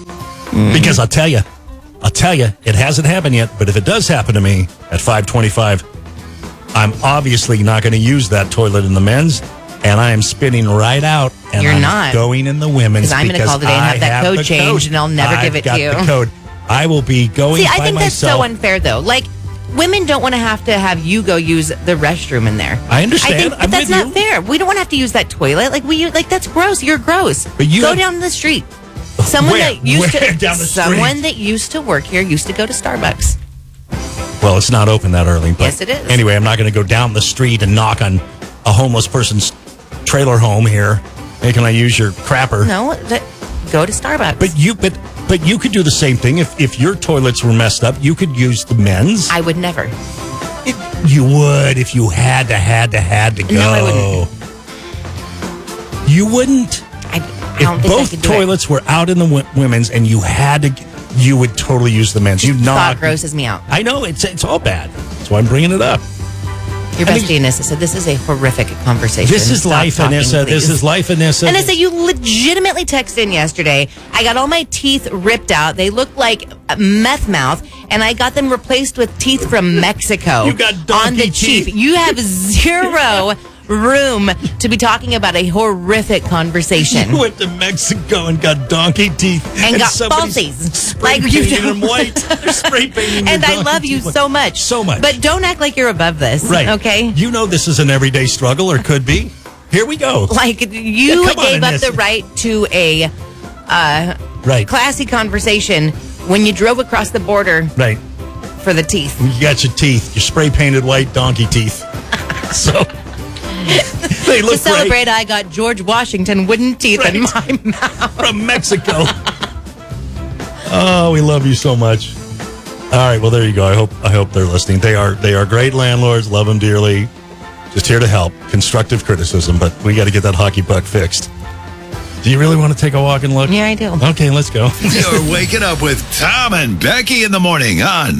Because I'll tell you, it hasn't happened yet, but if it does happen to me at 5:25, I'm obviously not going to use that toilet in the men's, and I am spinning right out, and You're I'm not. going in the women's. Because I'm going to call today and have that code changed, and I'll never give it to you. I've got the code. I will be going by myself. See, I think that's so unfair, though. Like, women don't want to have you go use the restroom in there. I understand. But that's not fair. We don't want to have to use that toilet. Like that's gross. You're gross. But you go down the street. Someone that used to work here used to go to Starbucks. Well, it's not open that early. But yes, it is. Anyway, I'm not going to go down the street and knock on a homeless person's trailer home here. Hey, can I use your crapper? No, go to Starbucks. But you could do the same thing if your toilets were messed up. You could use the men's. I would never. You would if you had to go. No, I wouldn't. You wouldn't. I don't think I could both do toilets were out in the women's and you had to, you would totally use the men's. You thought grosses me out. I know it's all bad. That's why I'm bringing it up. Your bestie Anissa said this is a horrific conversation. This is life, Anissa. This is life, Anissa. Anissa, you legitimately texted in yesterday. I got all my teeth ripped out. They look like meth mouth, and I got them replaced with teeth from Mexico. You got donkey on the teeth. cheap. You have zero room to be talking about a horrific conversation. You went to Mexico and got donkey teeth and got falsies. Like you painted them white. They're spray painting. And I love you so much. So much. But don't act like you're above this. Right. Okay? You know this is an everyday struggle, or could be. Here we go. Like you gave up the right to a classy conversation when you drove across the border. Right. For the teeth. You got your teeth. Your spray painted white donkey teeth. So they look to celebrate, great. I got George Washington wooden teeth in my mouth. From Mexico. Oh, we love you so much. All right, well, there you go. I hope they're listening. They are great landlords. Love them dearly. Just here to help. Constructive criticism, but we got to get that hockey puck fixed. Do you really want to take a walk and look? Yeah, I do. Okay, let's go. You're waking up with Tom and Becky in the morning on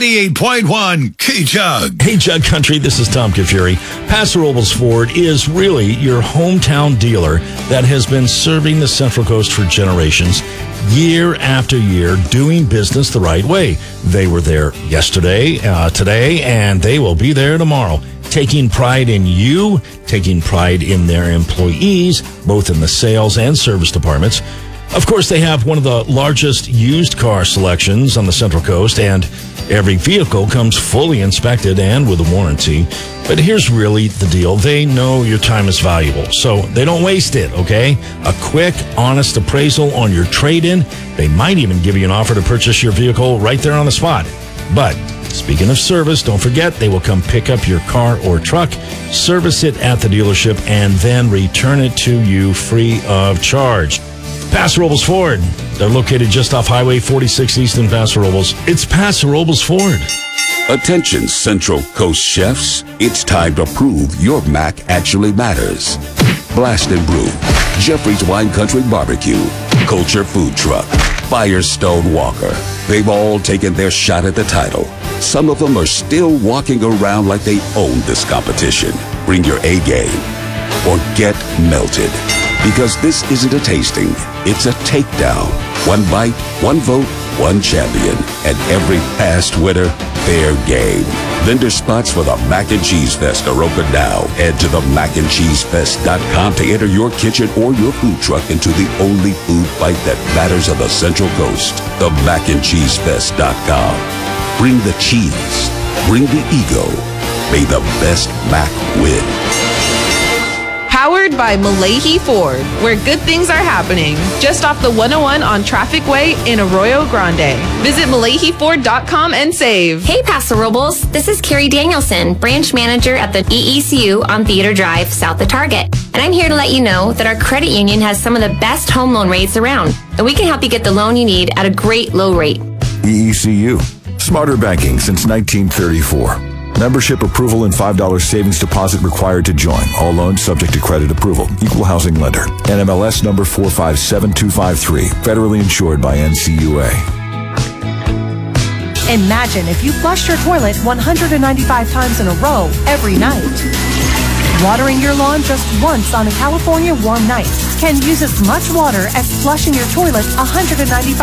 98.1 K-Jug. Hey, Jug Country, this is Tom Kafuri. Paso Robles Ford is really your hometown dealer that has been serving the Central Coast for generations, year after year, doing business the right way. They were there yesterday, today, and they will be there tomorrow. Taking pride in you, taking pride in their employees, both in the sales and service departments. Of course, they have one of the largest used car selections on the Central Coast, and every vehicle comes fully inspected and with a warranty. But here's really the deal. They know your time is valuable, so they don't waste it, okay? A quick, honest appraisal on your trade-in. They might even give you an offer to purchase your vehicle right there on the spot. But speaking of service, don't forget they will come pick up your car or truck, service it at the dealership, and then return it to you free of charge. Paso Robles Ford. They're located just off Highway 46 East in Paso Robles. It's Paso Robles Ford. Attention, Central Coast chefs. It's time to prove your mac actually matters. Blast and Brew, Jeffrey's Wine Country Barbecue, Culture Food Truck, Firestone Walker. They've all taken their shot at the title. Some of them are still walking around like they own this competition. Bring your A game or get melted. Because this isn't a tasting, it's a takedown. One bite, one vote, one champion. And every past winner, fair game. Vendor spots for the Mac and Cheese Fest are open now. Head to the macandcheesefest.com to enter your kitchen or your food truck into the only food fight that matters on the Central Coast. The macandcheesefest.com. Bring the cheese. Bring the ego. May the best Mac win. Powered by Malahi Ford, where good things are happening. Just off the 101 on Traffic Way in Arroyo Grande. Visit MalahiFord.com and save. Hey, Paso Robles. This is Carrie Danielson, branch manager at the EECU on Theater Drive, south of Target. And I'm here to let you know that our credit union has some of the best home loan rates around. And we can help you get the loan you need at a great low rate. EECU. Smarter banking since 1934. Membership approval and $5 savings deposit required to join. All loans subject to credit approval. Equal housing lender. NMLS number 457253. Federally insured by NCUA. Imagine if you flushed your toilet 195 times in a row every night. Watering your lawn just once on a California warm night can use as much water as flushing your toilet 195